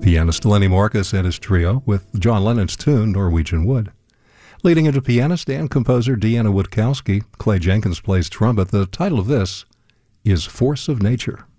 Pianist Lenny Marcus and his trio with John Lennon's tune Norwegian Wood. Leading into pianist and composer Deanna Witkowski, Clay Jenkins plays trumpet. The title of this is Force of Nature.